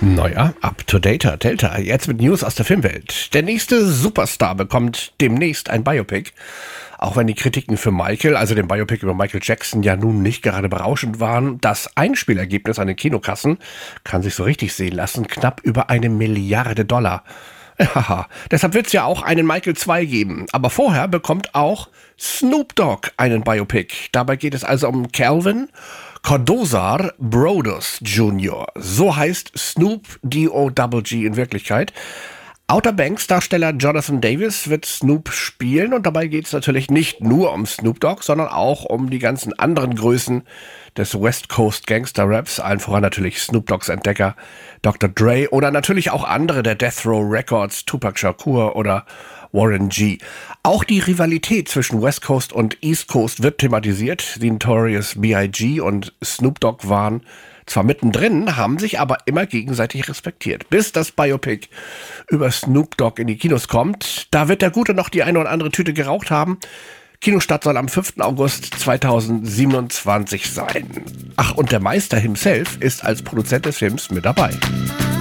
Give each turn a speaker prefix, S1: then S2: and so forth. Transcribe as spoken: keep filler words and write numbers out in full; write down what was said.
S1: Neuer Up-to-Dater, Delta, jetzt mit News aus der Filmwelt. Der nächste Superstar bekommt demnächst ein Biopic. Auch wenn die Kritiken für Michael, also den Biopic über Michael Jackson, ja nun nicht gerade berauschend waren, das Einspielergebnis an den Kinokassen kann sich so richtig sehen lassen. Knapp über eine Milliarde Dollar. Ja, deshalb wird es ja auch einen Michael zwei geben. Aber vorher bekommt auch Snoop Dogg einen Biopic. Dabei geht es also um Calvin Cordozar Brodus Junior So heißt Snoop D O G G in Wirklichkeit. Outer Banks-Darsteller Jonathan Davis wird Snoop spielen und dabei geht es natürlich nicht nur um Snoop Dogg, sondern auch um die ganzen anderen Größen des West Coast Gangster Raps, allen voran natürlich Snoop Doggs Entdecker Doktor Dre oder natürlich auch andere der Death Row Records, Tupac Shakur oder Warren G. Auch die Rivalität zwischen West Coast und East Coast wird thematisiert. Die Notorious B I G und Snoop Dogg waren zwar mittendrin, haben sich aber immer gegenseitig respektiert. Bis das Biopic über Snoop Dogg in die Kinos kommt, da wird der Gute noch die eine oder andere Tüte geraucht haben. Kinostart soll am fünften August zweitausendsiebenundzwanzig sein. Ach, und der Meister himself ist als Produzent des Films mit dabei.